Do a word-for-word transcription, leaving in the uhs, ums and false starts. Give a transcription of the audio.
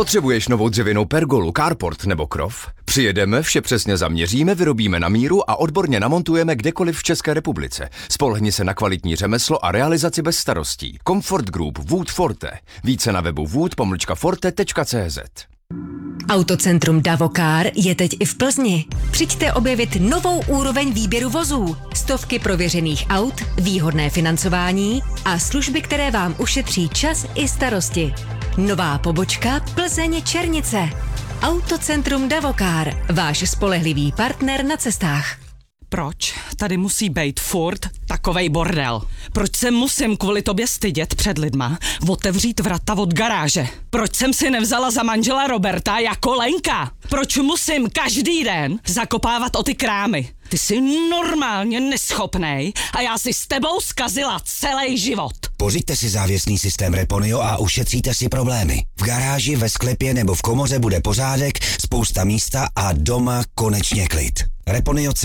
Potřebuješ novou dřevěnou pergolu, carport nebo krov? Přijedeme, vše přesně zaměříme, vyrobíme na míru a odborně namontujeme kdekoliv v České republice. Spolehni se na kvalitní řemeslo a realizaci bez starostí. Comfort Group Wood Forte. Více na webu wood pomlčka forte tečka cé zet. Autocentrum Davokar je teď i v Plzni. Přijďte objevit novou úroveň výběru vozů, stovky prověřených aut, výhodné financování a služby, které vám ušetří čas i starosti. Nová pobočka Plzeň Černice. Autocentrum Davokar, váš spolehlivý partner na cestách. Proč tady musí být furt takovej bordel? Proč se musím kvůli tobě stydět před lidma, otevřít vrata od garáže? Proč jsem si nevzala za manžela Roberta jako Lenka? Proč musím každý den zakopávat o ty krámy? Ty jsi normálně neschopnej a já si s tebou zkazila celý život. Pořiďte si závěsný systém Reponio a ušetříte si problémy. V garáži, ve sklepě nebo v komoře bude pořádek, spousta místa a doma konečně klid. Reponio